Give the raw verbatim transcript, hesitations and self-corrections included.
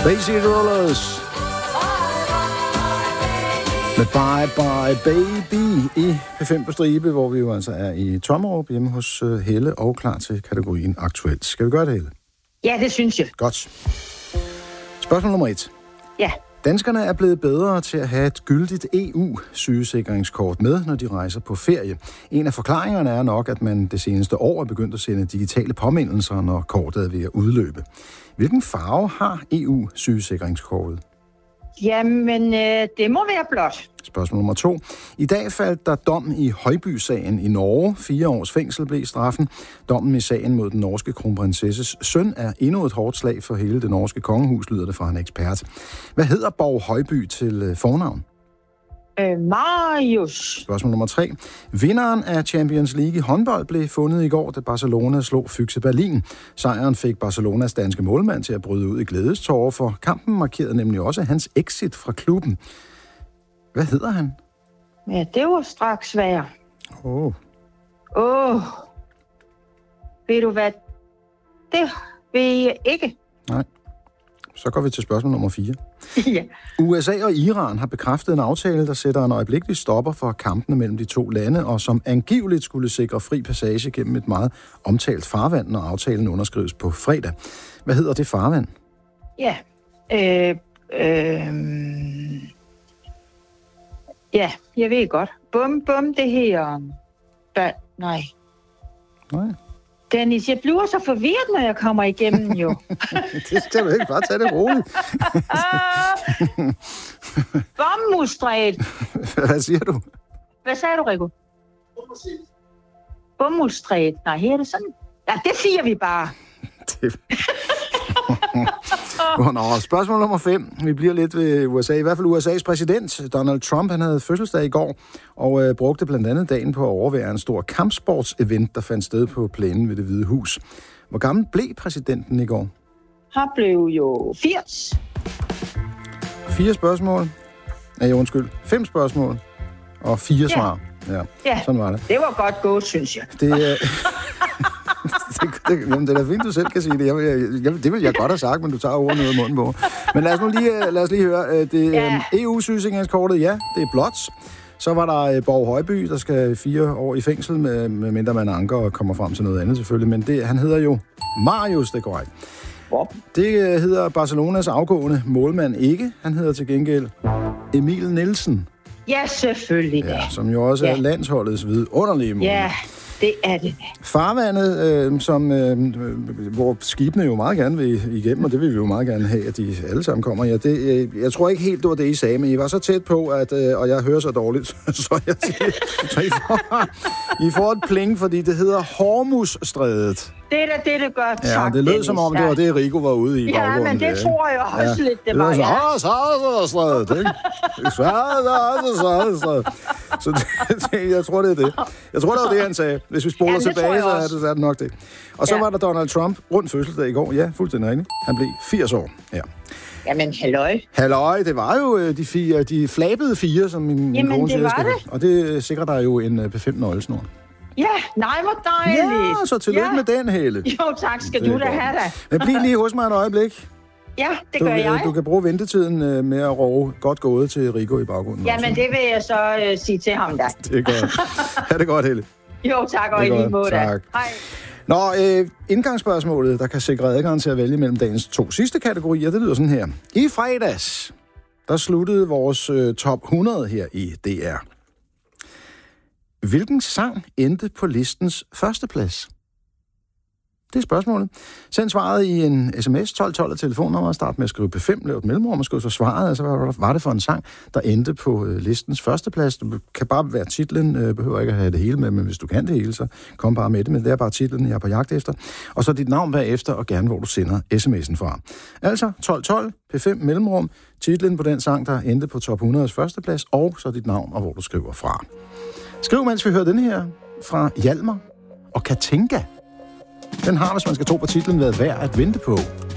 Basic Rollers med Bye Bye Baby i P fem på stribe, hvor vi jo altså er i Tommerup hjemme hos Helle og klar til kategorien Aktuelt. Skal vi gøre det, Helle? Ja, det synes jeg. Godt. Spørgsmål nummer et. Ja. Danskerne er blevet bedre til at have et gyldigt E U-sygesikringskort med, når de rejser på ferie. En af forklaringerne er nok, at man det seneste år er begyndt at sende digitale påmindelser, når kortet er ved at udløbe. Hvilken farve har E U-sygesikringskortet? Jamen, øh, det må være blåt. Spørgsmål nummer to. I dag faldt der dom i Højby-sagen i Norge. Fire års fængsel blev straffen. Dommen i sagen mod den norske kronprinsesses søn er endnu et hårdt slag for hele det norske kongehus, lyder det fra en ekspert. Hvad hedder Borg Højby til fornavn? Øh, Marius. Spørgsmål nummer tre. Vinderen af Champions League i håndbold blev fundet i går, da Barcelona slog Füchse Berlin. Sejren fik Barcelonas danske målmand til at bryde ud i glædestårer, for kampen markerede nemlig også hans exit fra klubben. Hvad hedder han? Ja, det var straks svært. Åh. Oh. Åh. Oh. Ved du hvad? Det ved jeg ikke. Nej. Så går vi til spørgsmål nummer fire. Ja. U S A og Iran har bekræftet en aftale, der sætter en øjeblikkelig stopper for kampene mellem de to lande, og som angiveligt skulle sikre fri passage gennem et meget omtalt farvand, når aftalen underskrives på fredag. Hvad hedder det farvand? Ja. Øh, øh, ja, jeg ved godt. Bum, bum, det her... Ba, nej. Nej. Dennis, jeg bliver så forvirret, når jeg kommer igennem, jo. Det skal du ikke. Bare tage det roligt. Bomuldsstræt. Hvad siger du? Hvad sagde du, Rico? Bomuldsstræt. Nej, her er det sådan. Ja, det siger vi bare. Det... Nå, spørgsmål nummer fem. Vi bliver lidt ved U S A. I hvert fald U S A's præsident, Donald Trump, han havde fødselsdag i går, og øh, brugte blandt andet dagen på at overvære en stor kampsportsevent, der fandt sted på plænen ved Det Hvide Hus. Hvor gammel blev præsidenten i går? Han blev jo firs. Fire spørgsmål. Nej, undskyld. Fem spørgsmål. Og fire ja. svar. Ja. ja, sådan var det. Det var godt gået, synes jeg. Det, øh... det, det, jamen, det er da fint, du selv kan sige det. Jeg, jeg, jeg, det vil jeg godt have sagt, men du tager ordene ud af munden på. Men lad os nu lige, lad os lige høre. Det ja. E U-sygesikringskortet, ja, det er blåt. Så var der Borg Højby, der skal fire år i fængsel, med, med mindre man anker og kommer frem til noget andet selvfølgelig. Men det, han hedder jo Marius, det er korrekt. Det hedder Barcelonas afgående målmand ikke. Han hedder til gengæld Emil Nielsen. Ja, selvfølgelig. Ja, som jo også ja. er landsholdets vidunderlige målmand. Ja, det er det. Farvandet, øh, som, øh, hvor skibene jo meget gerne vil igennem, og det vil vi jo meget gerne have, at de alle sammen kommer. Ja, det, øh, jeg tror ikke helt, det var det, I sagde, men I var så tæt på, at, øh, og jeg hører så dårligt, så jeg siger, så I får, I får et pling, fordi det hedder Hormuzstrædet. Det er da det, det gør. Ja, tak, det lød Dennis. som om, det var det, Rico var ude i baggrunden. Ja, men det tror jeg også ja. lidt, det, det var. Det var så, åh, så strædet, ikke? Så det, det, jeg tror, det er det. Jeg tror, det var det, han sagde. Hvis vi spoler ja, tilbage, så er, det, så er det nok det. Og så ja. var der Donald Trump rundt fødselsdag i går. Ja, fuldstændig rigtigt. Han blev firs år. Ja. Jamen, halløj. Halløj, det var jo de, fire, de flabede fire, som min, min kone siger. Jamen, det var det. Og det sikrer der jo en P fem nøglesnor. Ja, nej, hvor dejligt. Ja, så tillykke ja. med den, Helle. Jo, tak skal det du da have da. Men bliv lige hos mig et øjeblik. Ja, det du, gør jeg. Du kan bruge ventetiden med at råbe godt gået til Rico i baggrunden. Jamen, det vil jeg så uh, sige til ham da. Det er godt. Ha' det godt, Helle. Jo, tak, og i lige måde da. Hej. Nå, øh, indgangsspørgsmålet, der kan sikre adgang til at vælge mellem dagens to sidste kategorier, det lyder sådan her. I fredags, der sluttede vores øh, top hundrede her i D R. Hvilken sang endte på listens førsteplads? Det er spørgsmålet. Send svaret i en sms tolv tolv af telefonnummer, start med at skrive P fem, lav et mellemrum og skrive så svaret, altså hvad var det for en sang, der endte på listens førsteplads. Du kan bare være titlen, behøver ikke at have det hele med, men hvis du kan det hele, så kom bare med det, men det er bare titlen, jeg er på jagt efter. Og så dit navn bagefter, og gerne hvor du sender sms'en fra. Altså tolv tolv, P fem, mellemrum, titlen på den sang, der endte på top hundredes førsteplads, og så dit navn, og hvor du skriver fra. Skriv, mens vi hører den her fra Hjalmar og Katinka. Den har, hvis man skal tro på titlen, været værd at vente på.